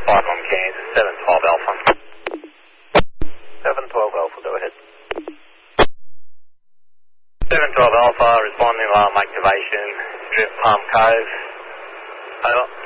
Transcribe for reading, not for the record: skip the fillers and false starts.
on Kansas, 712 Alpha. 712 Alpha, go ahead. 712 Alpha, responding alarm activation, Strip Palm Cove. Over.